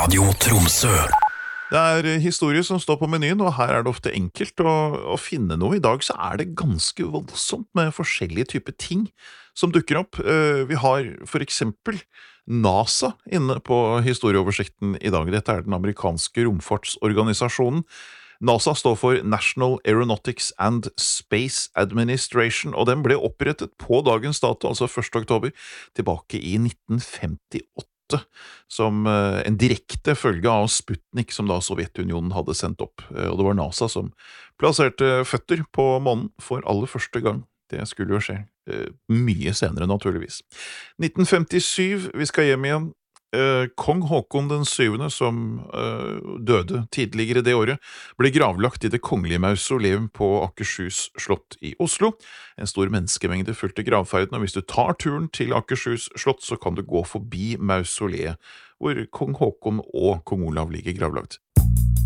Radio Tromsø. Det historie som står på menyen, og her det ofte enkelt å finne noe. I dag så det ganske voldsomt med forskjellige typer ting som dukker opp. Vi har for eksempel NASA inne på historieoversikten i dag. Dette den amerikanske romfartsorganisasjonen. NASA står for National Aeronautics and Space Administration, og den ble opprettet på dagens dato, altså 1. oktober, tilbake i 1958. Som en direkte følge av Sputnik som da Sovjetunionen hadde sendt opp. Og det var NASA som plasserte føtter på månen for aller første gang. Det skulle jo skje mye senere naturligvis. 1957, vi skal hjem igjen. Kong Håkon den 7. som døde tidligere det året, ble gravlagt i det kongelige mausoleum på Akershus slott i Oslo. En stor menneskemengde fulgte gravferden, og hvis du tar turen til Akershus slott, så kan du gå forbi mausoleet, hvor kong Håkon og kong Olav ligger gravlagt.